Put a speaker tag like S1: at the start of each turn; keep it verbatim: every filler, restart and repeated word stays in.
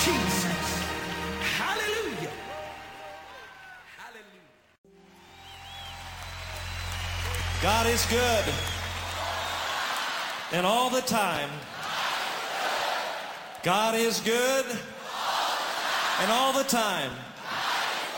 S1: Jesus. Hallelujah. Hallelujah.
S2: God is good. And all the time. God is good. And all the time.